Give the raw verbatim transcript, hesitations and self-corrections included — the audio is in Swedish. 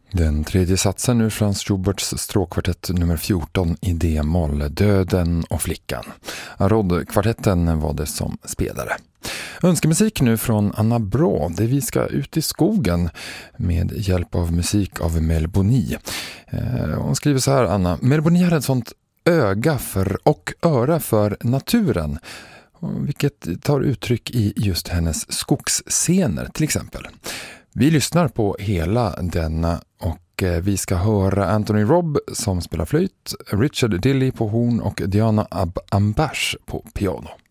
Den tredje satsen ur Franz Schuberts stråkkvartett nummer fjorton i D-moll, Döden och flickan. Arod-kvartetten var det som spelare. Önskemusik nu från Anna Bra, där vi ska ut i skogen med hjälp av musik av Mel Boni. Hon skriver så här, Anna: Mel Boni hade ett sånt öga för och öra för naturen, vilket tar uttryck i just hennes skogsscener till exempel. Vi lyssnar på hela denna och vi ska höra Anthony Robb som spelar flöjt, Richard Dilley på horn och Diana Ab- Ambash på piano.